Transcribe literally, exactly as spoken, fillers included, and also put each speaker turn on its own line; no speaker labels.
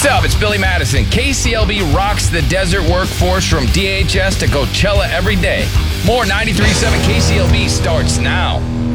up? It's Billy Madison. K C L B rocks the desert workforce from D H S to Coachella every day. More ninety-three point seven K C L B starts now.